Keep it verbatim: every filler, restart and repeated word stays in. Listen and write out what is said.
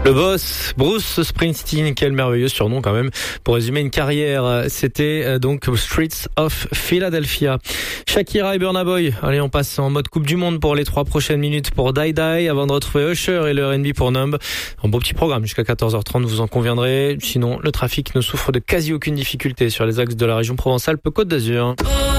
Le boss, Bruce Springsteen, quel merveilleux surnom quand même pour résumer une carrière. C'était donc Streets of Philadelphia. Shakira et Burna Boy. Allez, on passe en mode Coupe du Monde pour les trois prochaines minutes pour Die Die avant de retrouver Usher et le R and B pour Numb. Un beau petit programme jusqu'à quatorze heures trente, vous en conviendrez. Sinon, le trafic ne souffre de quasi aucune difficulté sur les axes de la région Provence-Alpes-Côte d'Azur.